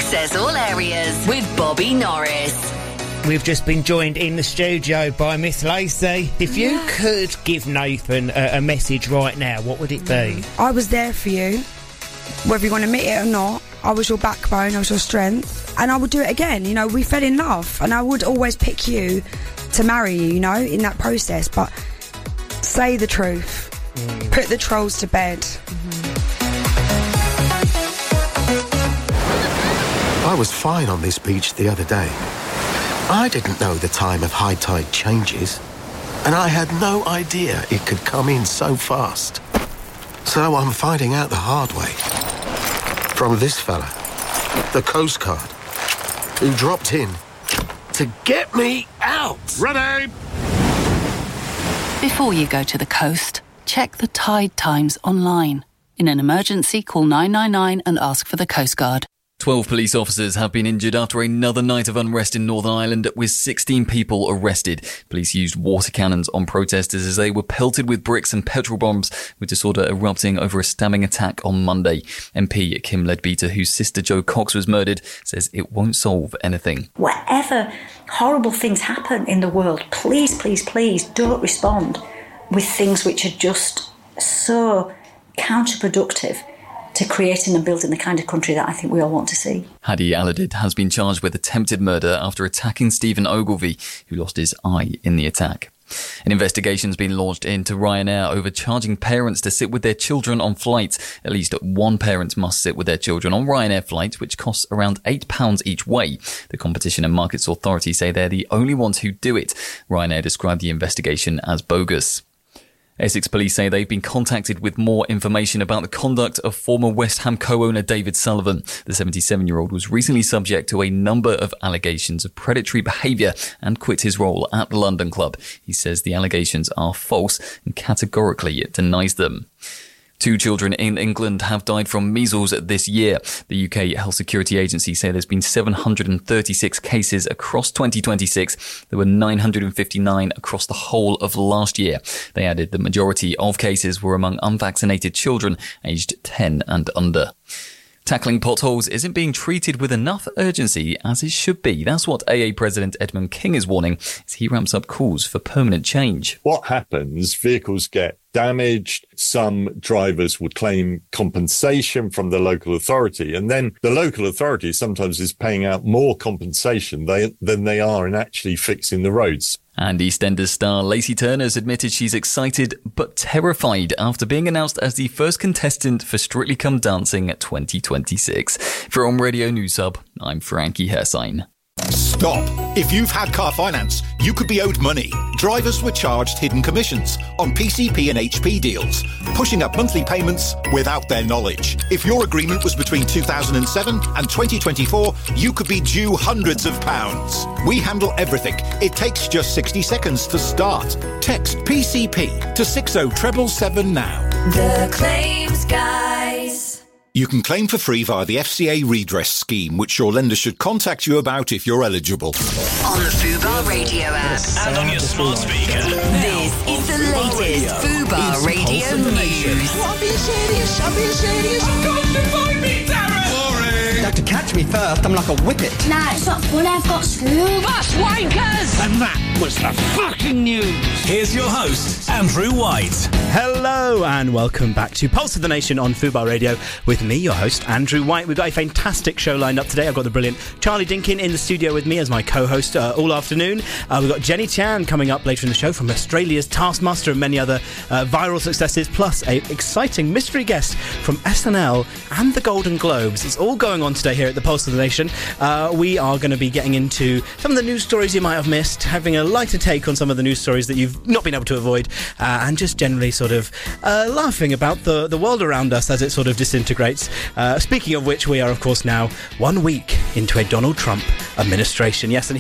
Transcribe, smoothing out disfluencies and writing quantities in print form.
Access all areas with Bobby Norris. We've just been joined in the studio by Miss Lacey. If you could give Nathan a message right now, what would it be? I was there for you, whether you want to admit it or not. I was your backbone, I was your strength, and I would do it again. You know, we fell in love, and I would always pick you to marry you, you know, in that process. But say the truth. Put the trolls to bed. I was fine on this beach the other day. I didn't know the time of high tide changes, and I had no idea it could come in so fast. So I'm finding out the hard way. From this fella, the Coast Guard, who dropped in to get me out. Ready! Before you go to the coast, check the tide times online. In an emergency, call 999 and ask for the Coast Guard. 12 police officers have been injured after another night of unrest in Northern Ireland, with 16 people arrested. Police used water cannons on protesters as they were pelted with bricks and petrol bombs, with disorder erupting over a stabbing attack on Monday. MP Kim Leadbeater, whose sister Jo Cox was murdered, says it won't solve anything. Whatever horrible things happen in the world, please, please, please don't respond with things which are just so counterproductive to creating and building the kind of country that I think we all want to see. Hadi Aladid has been charged with attempted murder after attacking Stephen Ogilvie, who lost his eye in the attack. An investigation's been launched into Ryanair over charging parents to sit with their children on flights. At least one parent must sit with their children on Ryanair flights, which costs around £8 each way. The Competition and Markets Authority say they're the only ones who do it. Ryanair described the investigation as bogus. Essex police say they've been contacted with more information about the conduct of former West Ham co-owner David Sullivan. The 77-year-old was recently subject to a number of allegations of predatory behaviour and quit his role at the London club. He says the allegations are false and categorically denies them. 2 children in England have died from measles this year. The UK Health Security Agency say there's been 736 cases across 2026. There were 959 across the whole of last year. They added the majority of cases were among unvaccinated children aged 10 and under. Tackling potholes isn't being treated with enough urgency as it should be. That's what AA President Edmund King is warning as he ramps up calls for permanent change. What happens? Vehicles get damaged. Some drivers would claim compensation from the local authority, and then the local authority sometimes is paying out more compensation than they are in actually fixing the roads. And EastEnders star Lacey Turner's admitted she's excited but terrified after being announced as the first contestant for Strictly Come Dancing 2026. For On Radio News Hub, I'm Frankie Hersine. Stop! If you've had car finance, you could be owed money. Drivers were charged hidden commissions on PCP and HP deals, pushing up monthly payments without their knowledge. If your agreement was between 2007 and 2024, you could be due hundreds of pounds. We handle everything. It takes just 60 seconds to start. Text PCP to 60777 now. The Claims Guys. You can claim for free via the FCA redress scheme, which your lender should contact you about if you're eligible. On the Fubar Radio app. And on your smart speaker. This is the latest Fubar Radio news. I'm being serious. Come to find me, Darren! You have to catch me first. I'm like a whippet. Nah, it's not fun. I've got school. Bus wankers! And that was the fucking news. Here's your host, Andrew White. Hello and welcome back to Pulse of the Nation on Fubar Radio with me, your host, Andrew White. We've got a fantastic show lined up today. I've got the brilliant Charlie Dinkin in the studio with me as my co-host all afternoon. We've got Jenny Chan coming up later in the show from Australia's Taskmaster and many other viral successes, plus an exciting mystery guest from SNL and the Golden Globes. It's all going on today here at the Pulse of the Nation. We are going to be getting into some of the news stories you might have missed, having a lighter take on some of the news stories that you've not been able to avoid, and just generally sort of laughing about the world around us as it sort of disintegrates. Speaking of which, we are of course now 1 week into a Donald Trump administration. Yes, and